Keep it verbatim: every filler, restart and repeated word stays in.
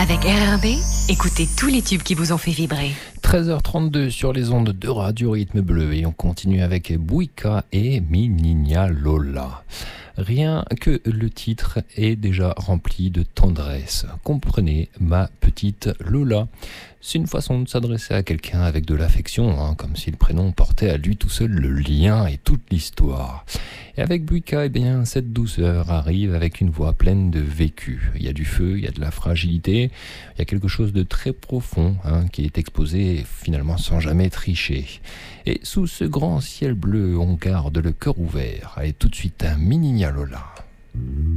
Avec R R B, écoutez tous les tubes qui vous ont fait vibrer. treize heures trente-deux sur les ondes de Radio Rythme Bleu et on continue avec Bouika et Minina Lola. Rien que le titre est déjà rempli de tendresse. Comprenez, ma petite Lola. C'est une façon de s'adresser à quelqu'un avec de l'affection, hein, comme si le prénom portait à lui tout seul le lien et toute l'histoire. Et avec Bouika, eh bien, cette douceur arrive avec une voix pleine de vécu. Il y a du feu, il y a de la fragilité, il y a quelque chose de très profond hein, qui est exposé finalement sans jamais tricher. Et sous ce grand ciel bleu, on garde le cœur ouvert. Allez, tout de suite, un Minina Lola.